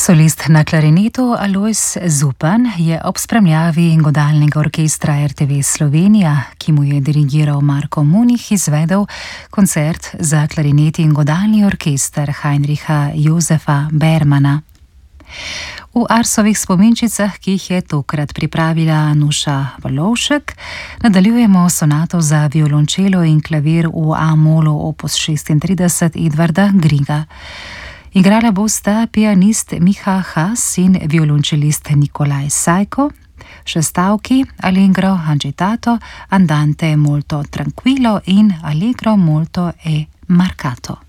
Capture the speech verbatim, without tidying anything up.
Solist na klarinetu Alojz Zupan je ob spremljavi godalnega orkestra R T V Slovenija, ki mu je dirigiral Marko Munih, izvedel koncert za klarinet in godalni orkester Heinricha Josefa Bermana. V Arsovih spominčicah, ki jih je tokrat pripravila Nuša Valovšek, nadaljujemo sonato za violončelo in klavir v A-molu opus šestintrideset Edvarda Griega. Igrala bosta pianist Miha Haas in violončelist Nikolaj Sajko, šestavki Allegro agitato, andante molto tranquillo in allegro molto e marcato.